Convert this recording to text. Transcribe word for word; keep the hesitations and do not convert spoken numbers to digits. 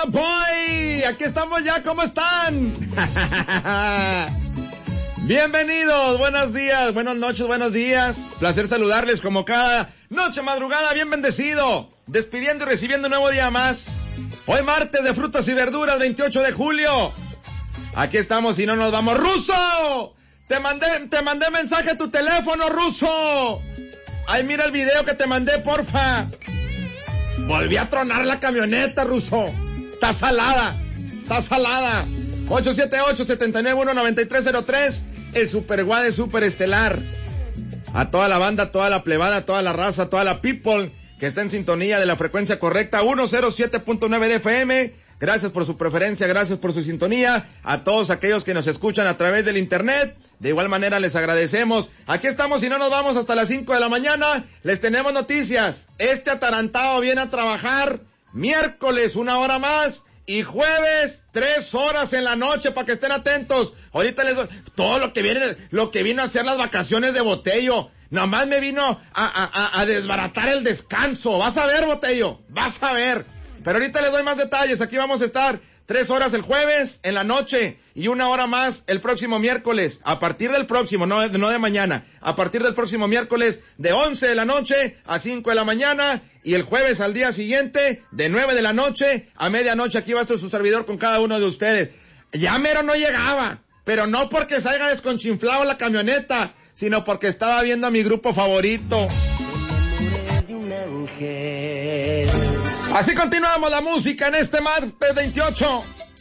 Boy. Aquí estamos ya, ¿cómo están? Bienvenidos, buenos días, buenas noches, buenos días. Placer saludarles como cada noche, madrugada, bien bendecido. Despidiendo y recibiendo un nuevo día más. Hoy martes de frutas y verduras, veintiocho de julio. Aquí estamos y no nos vamos. ¡Ruso! Te mandé, te mandé mensaje a tu teléfono, Ruso. Ay, mira el video que te mandé, porfa. Volví a tronar la camioneta, Ruso. Está salada, está salada. ocho siete ocho, siete nueve uno, nueve tres cero tres, el Super Guade Super Estelar. A toda la banda, toda la plebada, toda la raza, toda la people que está en sintonía de la frecuencia correcta, ciento siete punto nueve de F M. Gracias por su preferencia, gracias por su sintonía. A todos aquellos que nos escuchan a través del internet, de igual manera les agradecemos. Aquí estamos y no nos vamos hasta las cinco de la mañana. Les tenemos noticias. Este atarantado viene a trabajar miércoles una hora más y jueves tres horas en la noche, para que estén atentos. Ahorita les doy todo lo que viene, lo que vino a hacer las vacaciones de Botello. Nomás me vino a, a, a desbaratar el descanso. Vas a ver, Botello, vas a ver. Pero ahorita les doy más detalles. Aquí vamos a estar tres horas el jueves en la noche y una hora más el próximo miércoles. A partir del próximo, no, no de mañana. A partir del próximo miércoles de once de la noche a cinco de la mañana. Y el jueves al día siguiente de nueve de la noche a medianoche. Aquí va a estar su servidor con cada uno de ustedes. Ya mero no llegaba. Pero no porque se haya desconchinflado la camioneta, sino porque estaba viendo a mi grupo favorito. Así continuamos la música en este martes veintiocho.